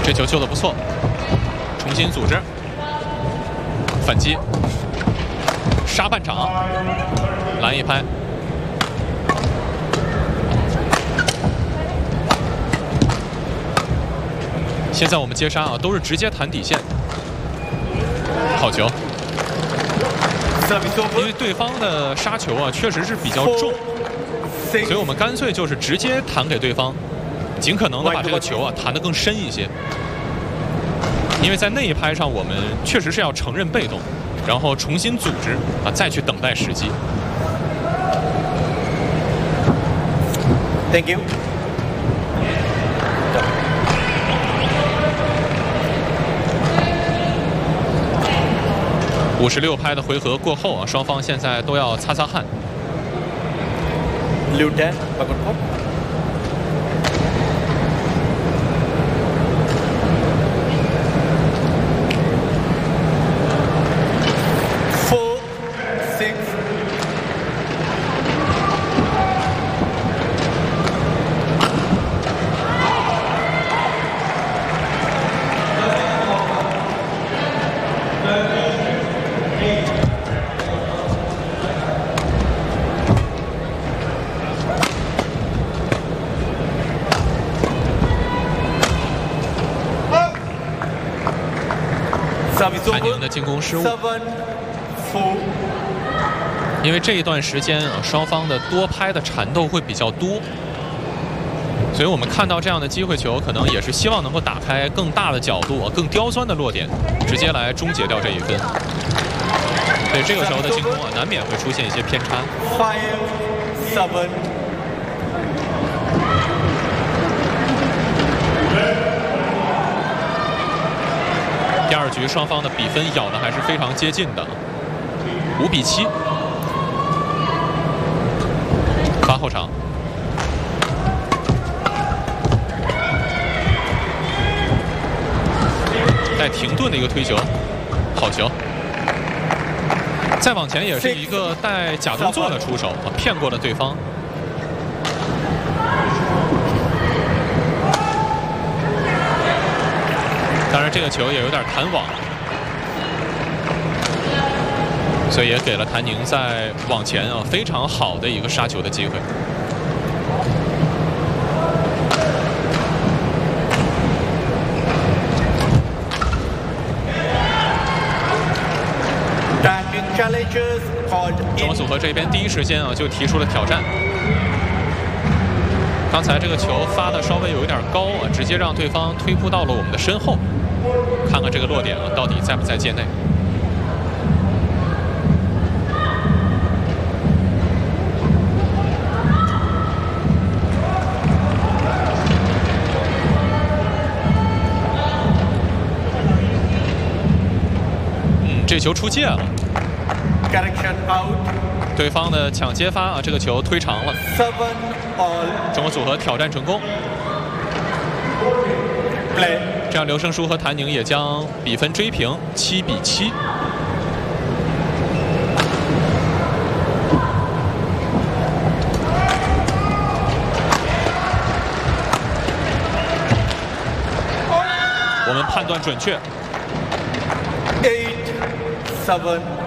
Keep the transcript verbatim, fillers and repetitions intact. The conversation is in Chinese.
这球救得不错，重新组织，反击，杀半场，拦一拍。现在我们接杀啊，都是直接弹底线。好球，因为对方的杀球啊确实是比较重，所以我们干脆就是直接弹给对方，尽可能的把这个球啊弹得更深一些。因为在那一拍上，我们确实是要承认被动，然后重新组织啊，再去等待时机。 Thank you。 五十六拍的回合过后啊，双方现在都要擦擦汗。 六点，八个球。Four, six。 谭宁的进攻失误，因为这一段时间啊，双方的多拍的缠斗会比较多，所以我们看到这样的机会球，可能也是希望能够打开更大的角度、更刁钻的落点，直接来终结掉这一分。所以这个时候的进攻啊，难免会出现一些偏差。 Five, seven。 第二局双方的比分咬的还是非常接近的，五比七。八后场，带停顿的一个推球，好球。再往前也是一个带假动作的出手，骗过了对方。当然，这个球也有点弹网，所以也给了谭宁在网前啊非常好的一个杀球的机会。中国组合这边第一时间啊就提出了挑战。刚才这个球发的稍微有一点高啊，直接让对方推扑到了我们的身后。看看这个落点啊，到底在不在界内？嗯，这球出界了。对方的抢接发啊，这个球推长了。中国组合挑战成功。这样刘胜书和谭宁也将比分追平，七比七。我们判断准确。 Eight, seven.